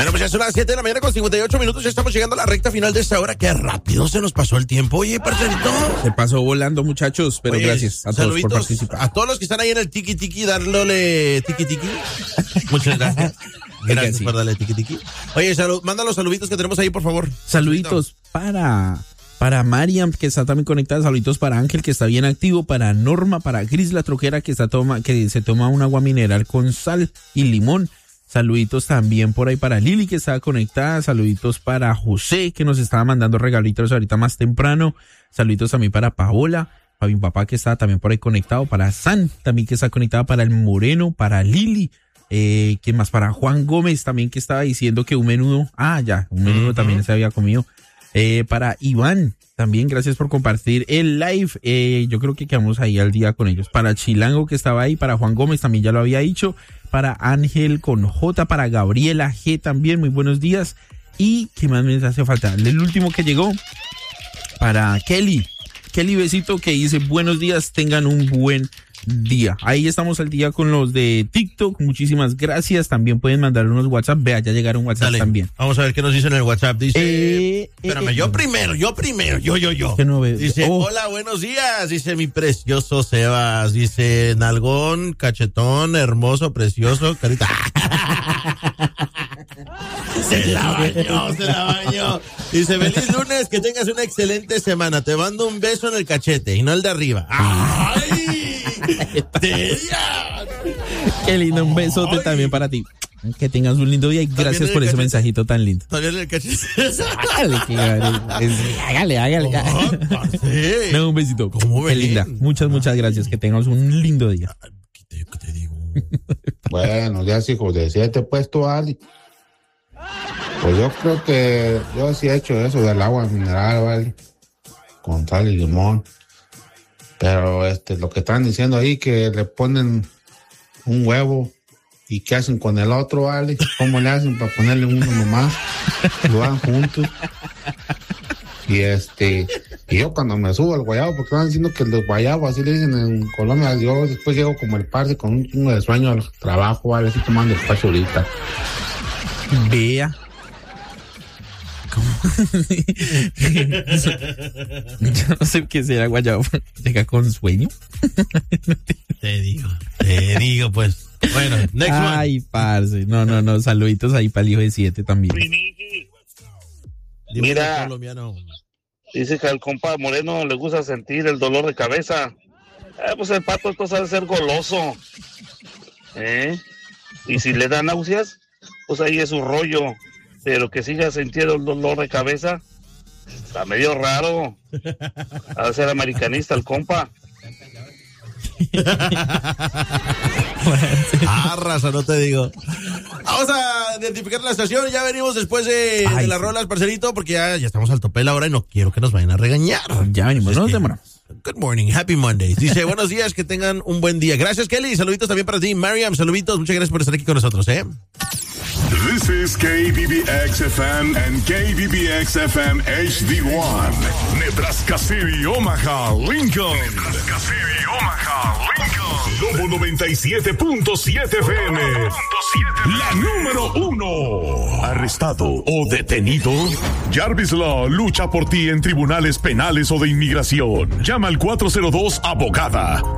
Bueno, pues ya son las 7 de la mañana con 58 minutos. Ya estamos llegando a la recta final de esta hora. Qué rápido se nos pasó el tiempo. Oye, parcerito. Se pasó volando, muchachos, pero gracias a todos por participar. A todos los que están ahí en el tiki-tiki, dándole tiki-tiki. Muchas gracias. Gracias por darle tiki-tiki. Oye, manda los saluditos que tenemos ahí, por favor. Saluditos para Mariam, que está también conectada. Saluditos para Ángel, que está bien activo. Para Norma, para Gris, la troquera, que se toma un agua mineral con sal y limón. Saluditos también por ahí para Lili, que estaba conectada. Saluditos para José, que nos estaba mandando regalitos ahorita más temprano. Saluditos también para Paola, para mi papá, que estaba también por ahí conectado. Para San, también que está conectada. Para el Moreno, para Lili. ¿Quién más? Para Juan Gómez, también, que estaba diciendo que un menudo. Un menudo también se había comido. Para Iván, también gracias por compartir el live. Yo creo que quedamos ahí al día con ellos. Para Chilango, que estaba ahí. Para Juan Gómez, también ya lo había dicho. Para Ángel con J, para Gabriela G también, muy buenos días. Y ¿qué más me hace falta? El último que llegó, para Kelly Besito, que dice buenos días, tengan un buen día. Ahí estamos al día con los de TikTok, muchísimas gracias. También pueden mandar unos WhatsApp, vea, ya llegaron WhatsApp. Dale, también. Vamos a ver qué nos dicen en el WhatsApp. Dice, espérame, yo primero. ¿Qué no ves? Dice, hola, buenos días, dice mi precioso Sebas, dice nalgón, cachetón, hermoso, precioso, carita. Se la bañó. Dice, feliz lunes, que tengas una excelente semana. Te mando un beso en el cachete y no el de arriba. ¡Ay! Qué lindo, un besote también para ti. Que tengas un lindo día y gracias por ese mensajito tan lindo. También el cachete. Hágale. No, un besito. Qué linda. Muchas gracias. Que tengas un lindo día. ¿Qué te digo? Bueno, ya hijos de 7 puesto, Ali. Pues yo creo que yo sí he hecho eso del agua mineral, ¿vale? Con sal y limón. Pero lo que están diciendo ahí, que le ponen un huevo y qué hacen con el otro, ¿vale? ¿Cómo le hacen para ponerle uno nomás? Lo dan juntos. Y yo cuando me subo al guayabo, porque están diciendo que los guayabos, así le dicen en Colombia, yo después llego como el parce con un chingo de sueño al trabajo, ¿vale? Así tomando espacio ahorita. Vea. ¿Cómo? Yo no sé qué será guayabo. ¿Llega con sueño? Te digo, pues. Bueno, next one. Ay, parce. No. Saluditos ahí para el hijo de 7 también. Mira, dice que al compa Moreno le gusta sentir el dolor de cabeza. Pues el pato esto sabe ser goloso. Y si le da náuseas, pues ahí es su rollo. Pero que siga sintiendo el dolor de cabeza, está medio raro. Ha de ser americanista el compa. Raza, no te digo. Vamos a identificar la estación. Ya venimos después de las rolas, parcerito, porque ya estamos al tope de la hora y no quiero que nos vayan a regañar. Ya venimos, no nos demoramos. Good morning, happy Monday. Dice, buenos días, que tengan un buen día. Gracias, Kelly. Saluditos también para ti. Mariam, saluditos. Muchas gracias por estar aquí con nosotros, This is KBBX-FM and KBBX-FM HD1. Nebraska City, Omaha, Lincoln. Nebraska City, Omaha, Lincoln. Lobo 97.7 FM. La número 1. ¿Arrestado o detenido? Jarvis Law lucha por ti en tribunales penales o de inmigración. Llama al 402 Abogada.